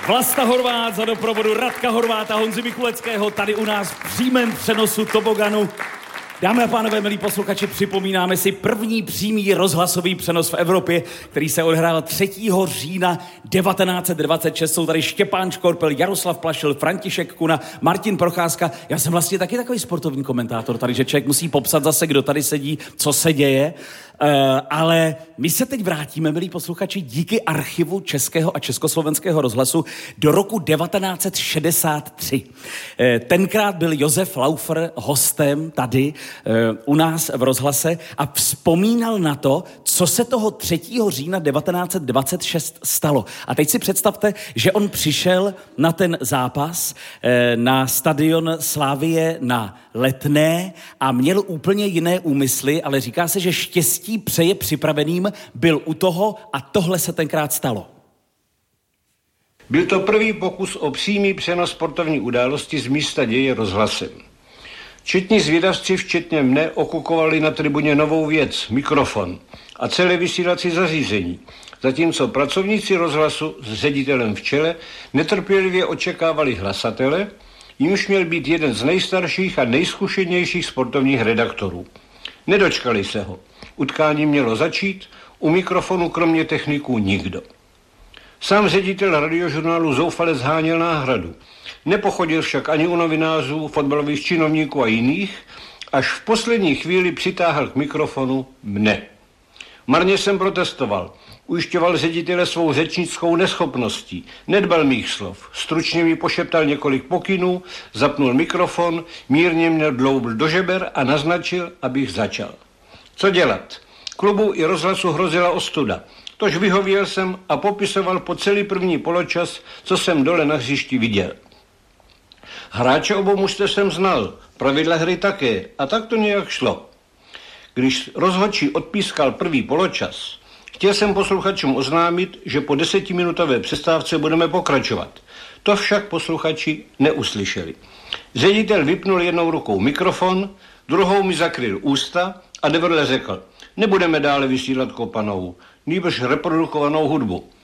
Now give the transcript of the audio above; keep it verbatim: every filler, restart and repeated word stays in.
Vlasta Horvát za doprovodu Radka Horváta, Honzy Mikuleckého, tady u nás v přímém přenosu toboganu. Dámy a pánové, milí posluchači, připomínáme si první přímý rozhlasový přenos v Evropě, který se odehrál třetího října devatenáct set dvacet šest. Jsou tady Štěpán Škorpel, Jaroslav Plašil, František Kuna, Martin Procházka. Já jsem vlastně taky takový sportovní komentátor tady, že člověk musí popsat zase, kdo tady sedí, co se děje. Uh, ale my se teď vrátíme, milí posluchači, díky archivu Českého a Československého rozhlasu do roku devatenáct set šedesát tři. Uh, tenkrát byl Josef Laufer hostem tady uh, u nás v rozhlase a vzpomínal na to, co se toho třetího října devatenáct set dvacet šest stalo. A teď si představte, že on přišel na ten zápas uh, na stadion Slavie na Letné a měl úplně jiné úmysly, ale říká se, že štěstí přeje připraveným, byl u toho a tohle se tenkrát stalo. Byl to první pokus o přímý přenos sportovní události z místa děje rozhlasem. Četní zvědavci, včetně mne, okukovali na tribuně novou věc, mikrofon a celé vysílací zařízení, zatímco pracovníci rozhlasu s ředitelem v čele netrpělivě očekávali hlasatele, jimž měl být jeden z nejstarších a nejzkušenějších sportovních redaktorů. Nedočkali se ho. Utkání mělo začít, u mikrofonu kromě techniků nikdo. Sám ředitel radiožurnálu zoufale zháněl náhradu. Nepochodil však ani u novinářů, fotbalových činovníků a jiných, až v poslední chvíli přitáhl k mikrofonu mne. Marně jsem protestoval. Ujišťoval ředitele svou řečnickou neschopností. Nedbal mých slov. Stručně mi pošeptal několik pokynů, zapnul mikrofon, mírně mě dloubl do žeber a naznačil, abych začal. Co dělat? Klubu i rozhlasu hrozila ostuda. Tož vyhověl jsem a popisoval po celý první poločas, co jsem dole na hřišti viděl. Hráče obou mužstev jsem znal, pravidla hry také, a tak to nějak šlo. Když rozhodčí odpískal první poločas, chtěl jsem posluchačům oznámit, že po desetiminutové přestávce budeme pokračovat. To však posluchači neuslyšeli. Ředitel vypnul jednou rukou mikrofon, druhou mi zakryl ústa a nevrle řekl: nebudeme dále vysílat kopanou, nýbrž reprodukovanou hudbu.